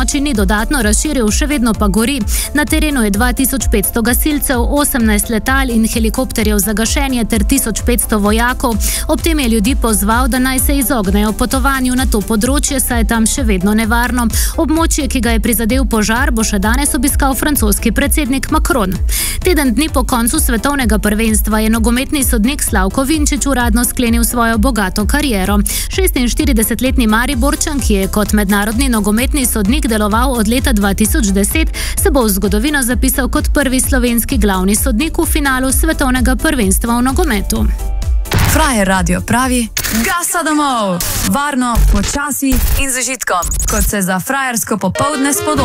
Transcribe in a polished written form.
ponoči ni dodatno razširil, še vedno pa gori. Na terenu je 2500 gasilcev, 18 letal in helikopterjev za gašenje ter 1500 vojakov. Ob tem je ljudi pozval, da naj se izognejo potovanju na to področje, saj je tam še vedno nevarno. Območje, ki ga je prizadel požar, bo še danes obiskal francoski predsednik Macron. Teden dni po koncu svetovnega prvenstva je nogometni sodnik Slavko Vinčić uradno sklenil svojo bogato kariero. 46-letni Mariborčan, ki je kot mednarodni nogometni sodnik deloval od leta 2010, se bo v zgodovino zapisal kot prvi slovenski glavni sodnik v finalu svetovnega prvenstva v nogometu. Frajer radio pravi: gasa domov! Varno, počasi in z užitkom, kot se za frajersko popoldne spodobi.